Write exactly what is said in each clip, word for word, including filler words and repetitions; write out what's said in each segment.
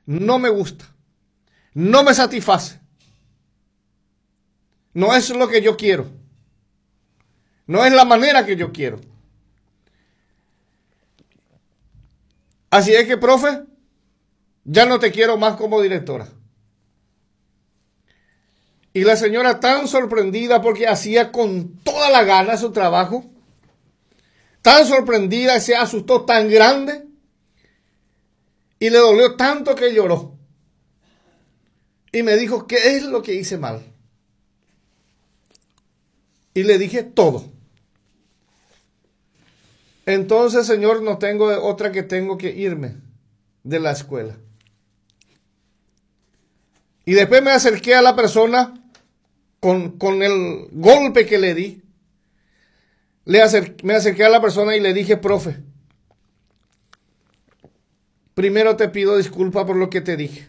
no me gusta, no me satisface. No es lo que yo quiero. No es la manera que yo quiero. Así es que, profe, ya no te quiero más como directora. Y la señora tan sorprendida porque hacía con toda la gana su trabajo, tan sorprendida, se asustó tan grande y le dolió tanto que lloró. Y me dijo, ¿qué es lo que hice mal? Y le dije todo. Entonces, señor, no tengo otra que tengo que irme de la escuela. Y después me acerqué a la persona con, con el golpe que le di. Le acerqué, me acerqué a la persona y le dije, profe, primero te pido disculpas por lo que te dije.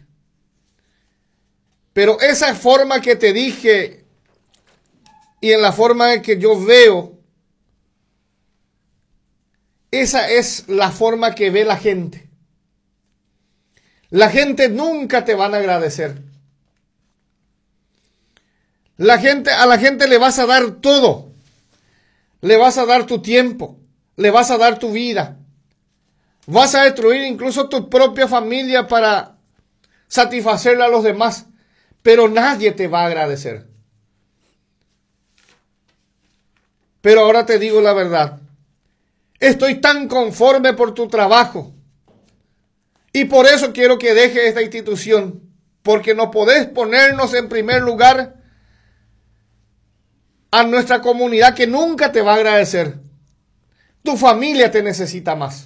Pero esa forma que te dije y en la forma en que yo veo, esa es la forma que ve la gente. La gente nunca te van a agradecer. La gente, a la gente le vas a dar todo. Le vas a dar tu tiempo. Le vas a dar tu vida. Vas a destruir incluso tu propia familia para satisfacerle a los demás. Pero nadie te va a agradecer. Pero ahora te digo la verdad. Estoy tan conforme por tu trabajo. Y por eso quiero que dejes esta institución. Porque no podés ponernos en primer lugar a nuestra comunidad que nunca te va a agradecer. Tu familia te necesita más.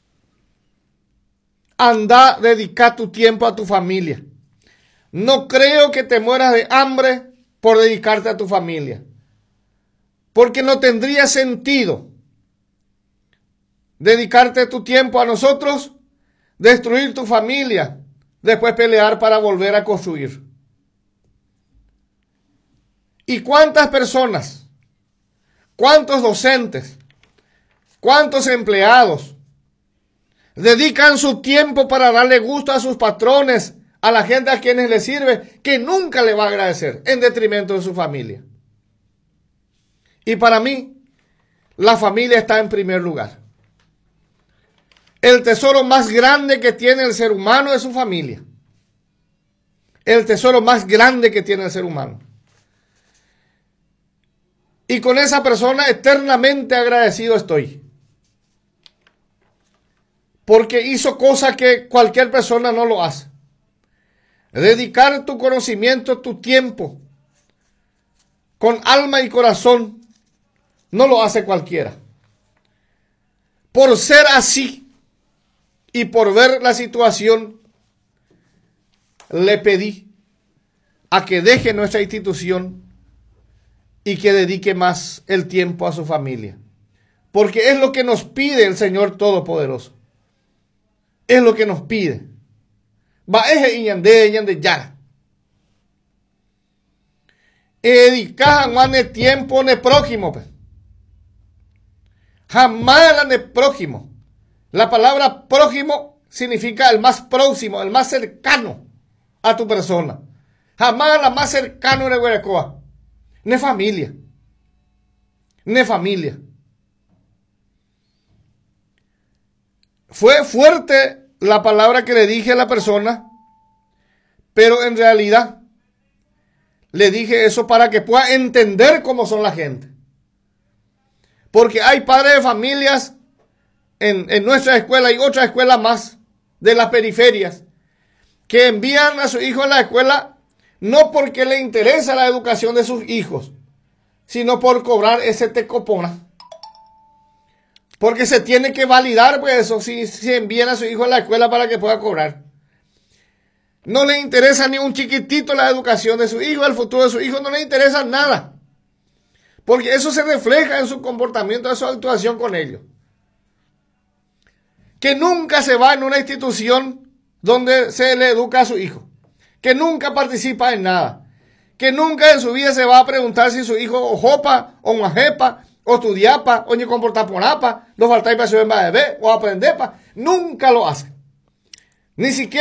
Anda, dedica tu tiempo a tu familia. No creo que te mueras de hambre por dedicarte a tu familia. Porque no tendría sentido dedicarte tu tiempo a nosotros, destruir tu familia, después pelear para volver a construir. ¿Y cuántas personas, cuántos docentes, cuántos empleados dedican su tiempo para darle gusto a sus patrones, a la gente a quienes les sirve, que nunca le va a agradecer en detrimento de su familia? Y para mí, la familia está en primer lugar. El tesoro más grande que tiene el ser humano es su familia. El tesoro más grande que tiene el ser humano. Y con esa persona eternamente agradecido estoy. Porque hizo cosas que cualquier persona no lo hace. Dedicar tu conocimiento, tu tiempo, con alma y corazón, no lo hace cualquiera. Por ser así y por ver la situación, le pedí a que deje nuestra institución y que dedique más el tiempo a su familia. Porque es lo que nos pide el Señor Todopoderoso. Es lo que nos pide. Va eje iñande, iñande ya. Dedicar más tiempo ne prójimo. Pues. Jamás ne prójimo. La palabra prójimo significa el más próximo, el más cercano a tu persona. Jamás la más cercano de Guaracoa. Ne familia. Ne familia. Fue fuerte la palabra que le dije a la persona, pero en realidad le dije eso para que pueda entender cómo son la gente. Porque hay padres de familias en, en nuestra escuela y otras escuelas más de las periferias que envían a su hijo a la escuela no porque le interesa la educación de sus hijos, sino por cobrar ese tecopona. Porque se tiene que validar pues eso si, si envían a su hijo a la escuela para que pueda cobrar. No le interesa ni un chiquitito la educación de su hijo, el futuro de su hijo, no le interesa nada. Porque eso se refleja en su comportamiento, en su actuación con ellos. Que nunca se va en una institución donde se le educa a su hijo. Que nunca participa en nada. Que nunca en su vida se va a preguntar si su hijo o jopa, o majepa, o estudiapa, o ni comporta por apa, no falta para su bebé, o aprender pa. Nunca lo hace. Ni siquiera